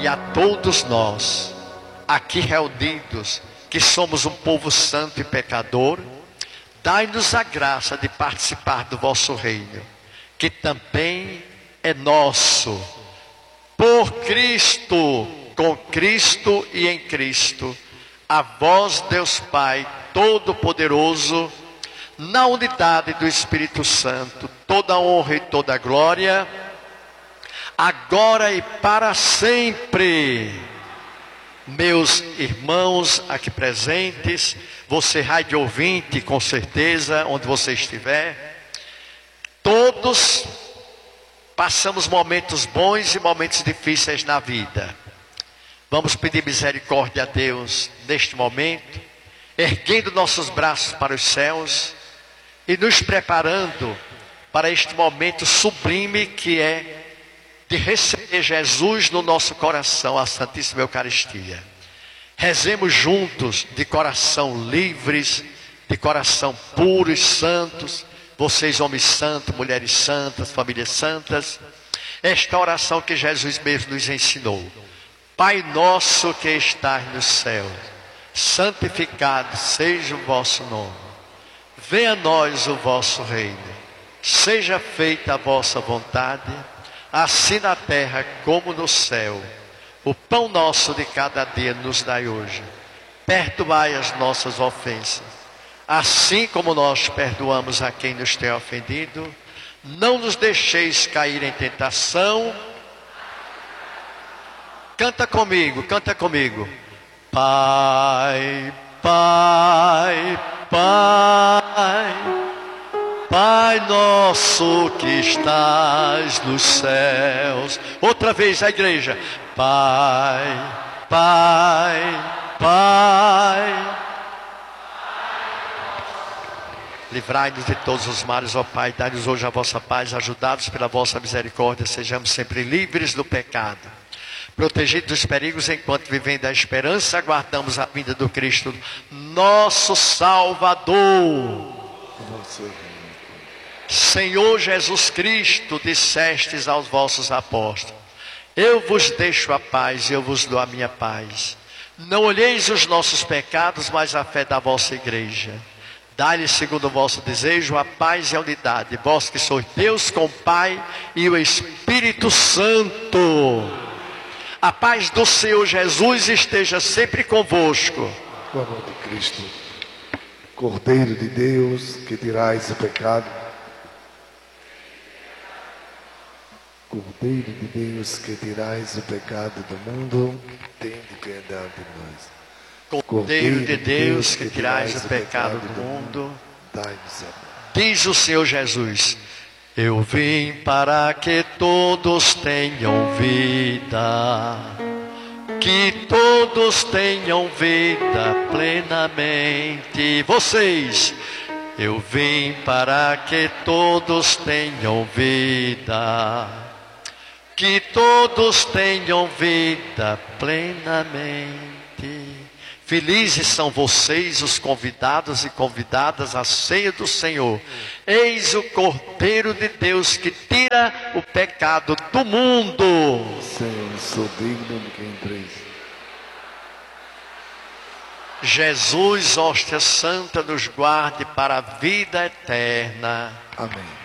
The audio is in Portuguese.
e a todos nós, aqui reunidos, que somos um povo santo e pecador, dai-nos a graça de participar do vosso reino, que também é nosso, por Cristo, com Cristo e em Cristo, a vós, Deus Pai Todo-Poderoso, na unidade do Espírito Santo, toda honra e toda glória, agora e para sempre. Meus irmãos aqui presentes, você rádio ouvinte, com certeza, onde você estiver, todos passamos momentos bons e momentos difíceis na vida. Vamos pedir misericórdia a Deus neste momento, erguendo nossos braços para os céus e nos preparando para este momento sublime que é de receber Jesus no nosso coração, a Santíssima Eucaristia. Rezemos juntos, de coração livres, de coração puros, santos, vocês homens santos, mulheres santas, famílias santas, esta oração que Jesus mesmo nos ensinou. Pai nosso que estás no céu, santificado seja o vosso nome. Venha a nós o vosso reino. Seja feita a vossa vontade, assim na terra como no céu. O pão nosso de cada dia nos dai hoje. Perdoai as nossas ofensas, assim como nós perdoamos a quem nos tem ofendido. Não nos deixeis cair em tentação. Canta comigo, canta comigo. Pai, Pai, Pai, Pai nosso que estás nos céus. Outra vez a igreja. Pai, Pai, Pai. Livrai-nos de todos os males, ó Pai. Dai-nos hoje a vossa paz. Ajudados pela vossa misericórdia, sejamos sempre livres do pecado, protegidos dos perigos, enquanto vivendo a esperança, aguardamos a vinda do Cristo, nosso Salvador. Senhor Jesus Cristo, dissestes aos vossos apóstolos: eu vos deixo a paz, eu vos dou a minha paz. Não olheis os nossos pecados, mas a fé da vossa igreja. Dai-lhe, segundo o vosso desejo, a paz e a unidade, vós que sois Deus com o Pai e o Espírito Santo. A paz do Senhor Jesus esteja sempre convosco. O amor de Cristo, Cordeiro de Deus, que tirais o pecado. Cordeiro de Deus, que tirais o pecado do mundo, tende piedade de nós. Cordeiro de Deus, que tirais o pecado do mundo, dai-nos a paz. Diz o Senhor Jesus: eu vim para que todos tenham vida, que todos tenham vida plenamente. Vocês, eu vim para que todos tenham vida, que todos tenham vida plenamente. Felizes são vocês, os convidados e convidadas à ceia do Senhor. Eis o Cordeiro de Deus que tira o pecado do mundo. Senhor, sou digno de que entreis. Jesus, hóstia santa, nos guarde para a vida eterna. Amém.